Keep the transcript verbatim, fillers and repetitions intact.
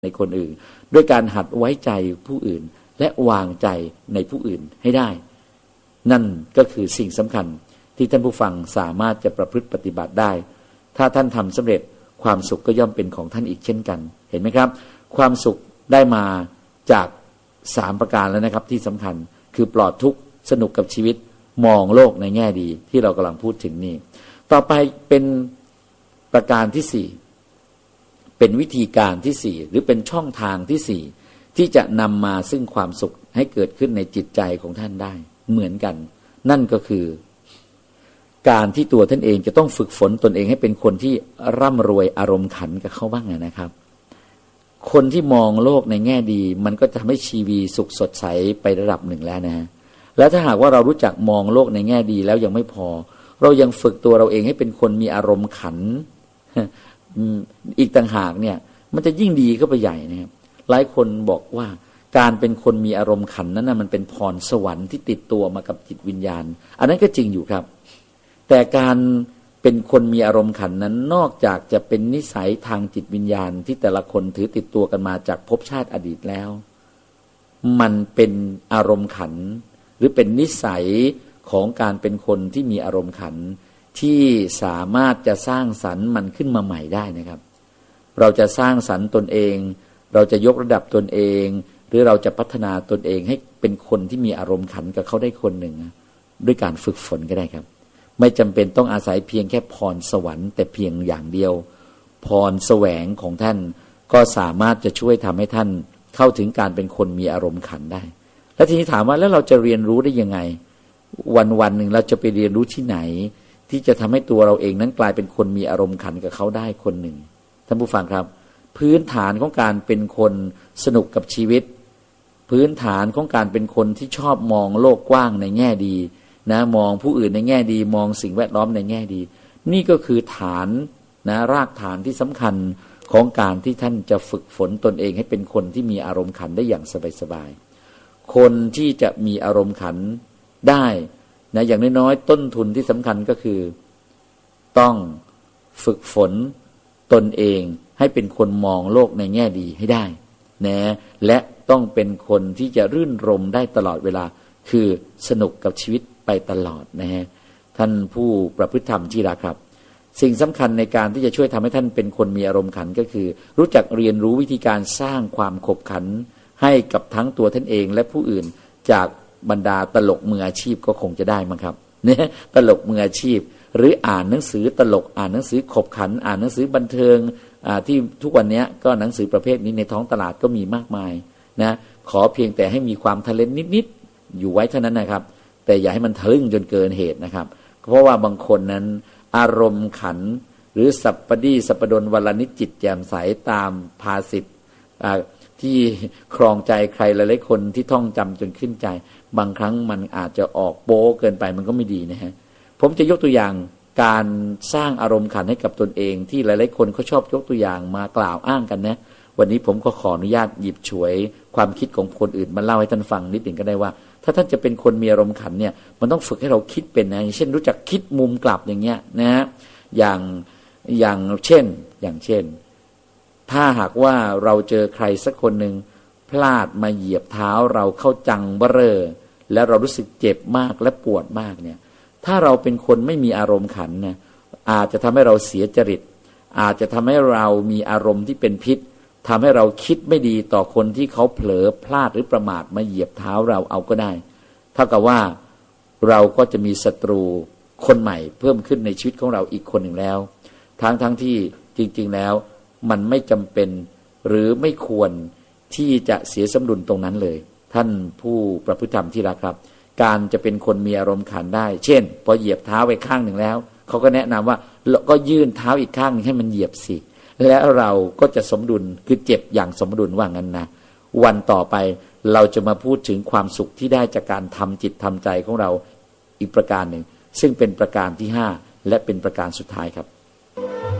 ในคนอื่นด้วยการหัดไว้ใจผู้อื่นและวางใจในผู้อื่นให้ได้นั่นก็คือสิ่งสำคัญที่ท่านผู้ฟังสามารถจะประพฤติปฏิบัติได้ถ้าท่านทำสำเร็จความสุขก็ย่อมเป็นของท่านอีกเช่นกันเห็นไหมครับความสุขได้มาจากสามประการแล้วนะครับที่สำคัญคือปลอดทุกข์สนุกกับชีวิตมองโลกในแง่ดีที่เรากำลังพูดถึงนี่ต่อไปเป็นประการที่สี่เป็นวิธีการที่สี่หรือเป็นช่องทางที่สี่ที่จะนำมาซึ่งความสุขให้เกิดขึ้นในจิตใจของท่านได้เหมือนกันนั่นก็คือการที่ตัวท่านเองจะต้องฝึกฝนตนเองให้เป็นคนที่ร่ำรวยอารมณ์ขันกับเขาบ้างนะครับคนที่มองโลกในแง่ดีมันก็จะทำให้ชีวิตสุขสดใสไประดับหนึ่งแล้วนะแล้วถ้าหากว่าเรารู้จักมองโลกในแง่ดีแล้วยังไม่พอเรายังฝึกตัวเราเองให้เป็นคนมีอารมณ์ขันอีกต่างหากเนี่ยมันจะยิ่งดีเข้าไปใหญ่นะครับหลายคนบอกว่าการเป็นคนมีอารมณ์ขันนั้นนะมันเป็นพรสวรรค์ที่ติดตัวมากับจิตวิญญาณอันนั้นก็จริงอยู่ครับแต่การเป็นคนมีอารมณ์ขันนั้นนอกจากจะเป็นนิสัยทางจิตวิญญาณที่แต่ละคนถือติดตัวกันมาจากภพชาติอดีตแล้วมันเป็นอารมณ์ขันหรือเป็นนิสัยของการเป็นคนที่มีอารมณ์ขันที่สามารถจะสร้างสรรค์มันขึ้นมาใหม่ได้นะครับเราจะสร้างสรรค์ตนเองเราจะยกระดับตนเองหรือเราจะพัฒนาตนเองให้เป็นคนที่มีอารมณ์ขันกับเขาได้คนหนึ่งด้วยการฝึกฝนก็ได้ครับไม่จำเป็นต้องอาศัยเพียงแค่พรสวรรค์แต่เพียงอย่างเดียวพรแสวงของท่านก็สามารถจะช่วยทำให้ท่านเข้าถึงการเป็นคนมีอารมณ์ขันได้แล้วทีนี้ถามว่าแล้วเราจะเรียนรู้ได้ยังไงวันวันหนึ่งเราจะไปเรียนรู้ที่ไหนที่จะทำให้ตัวเราเองนั้นกลายเป็นคนมีอารมณ์ขันกับเขาได้คนหนึ่งท่านผู้ฟังครับพื้นฐานของการเป็นคนสนุกกับชีวิตพื้นฐานของการเป็นคนที่ชอบมองโลกกว้างในแง่ดีนะมองผู้อื่นในแง่ดีมองสิ่งแวดล้อมในแง่ดีนี่ก็คือฐานนะรากฐานที่สำคัญของการที่ท่านจะฝึกฝนตนเองให้เป็นคนที่มีอารมณ์ขันได้อย่างสบายๆคนที่จะมีอารมณ์ขันได้นะอย่างน้อยๆต้นทุนที่สำคัญก็คือต้องฝึกฝนตนเองให้เป็นคนมองโลกในแง่ดีให้ได้นะและต้องเป็นคนที่จะรื่นรมได้ตลอดเวลาคือสนุกกับชีวิตไปตลอดนะฮะท่านผู้ประพฤติธรรมที่รักครับสิ่งสำคัญในการที่จะช่วยทำให้ท่านเป็นคนมีอารมณ์ขันก็คือรู้จักเรียนรู้วิธีการสร้างความขบขันให้กับทั้งตัวท่านเองและผู้อื่นจากบรรดาตลกมืออาชีพก็คงจะได้มั้งครับเนี่ยตลกมืออาชีพหรืออ่านหนังสือตลกอ่านหนังสือขบขันอ่านหนังสือบันเทิงที่ทุกวันนี้ก็หนังสือประเภทนี้ในท้องตลาดก็มีมากมายนะขอเพียงแต่ให้มีความทะเลนนิดๆอยู่ไว้เท่านั้นนะครับแต่อย่าให้มันทะลึ่งจนเกินเหตุนะครับเพราะว่าบางคนนั้นอารมณ์ขันหรือสัปปดีสัปปดลวลนิจจิตแจ่มใสตามภาษิตที่ครองใจใครหลายๆคนที่ท่องจำจนขึ้นใจบางครั้งมันอาจจะออกโป๊เกินไปมันก็ไม่ดีนะฮะผมจะยกตัวอย่างการสร้างอารมณ์ขันให้กับตนเองที่หลายๆคนเขาชอบยกตัวอย่างมากล่าวอ้างกันนะวันนี้ผมก็ขออนุญาตหยิบฉวยความคิดของคนอื่นมาเล่าให้ท่านฟังนิดหนึ่งก็ได้ว่าถ้าท่านจะเป็นคนมีอารมณ์ขันเนี่ยมันต้องฝึกให้เราคิดเป็นนะอย่างเช่นรู้จักคิดมุมกลับอย่างเงี้ยนะฮะอย่างอย่างเช่นอย่างเช่นถ้าหากว่าเราเจอใครสักคนหนึ่งพลาดมาเหยียบเท้าเราเข้าจังเบ้อเร่อแล้วเรารู้สึกเจ็บมากและปวดมากเนี่ยถ้าเราเป็นคนไม่มีอารมณ์ขันเนี่ยอาจจะทำให้เราเสียจริตอาจจะทำให้เรามีอารมณ์ที่เป็นพิษทำให้เราคิดไม่ดีต่อคนที่เขาเผลอพลาดหรือประมาทมาเหยียบเท้าเราเอาก็ได้เท่ากับว่าเราก็จะมีศัตรูคนใหม่เพิ่มขึ้นในชีวิตของเราอีกคนหนึ่งแล้วทั้งทั้งที่จริงๆแล้วมันไม่จำเป็นหรือไม่ควรที่จะเสียสมดุลตรงนั้นเลยท่านผู้ประพฤติธรรมที่รักครับการจะเป็นคนมีอารมณ์ขันได้เช่นพอเหยียบเท้าไปข้างหนึ่งแล้วเขาก็แนะนำว่าก็ยื่นเท้าอีกข้างนึงให้มันเหยียบสิแล้วเราก็จะสมดุลคือเจ็บอย่างสมดุลว่างั้นนะวันต่อไปเราจะมาพูดถึงความสุขที่ได้จากการทำจิตทำใจของเราอีกประการหนึ่งซึ่งเป็นประการที่ห้าและเป็นประการสุดท้ายครับ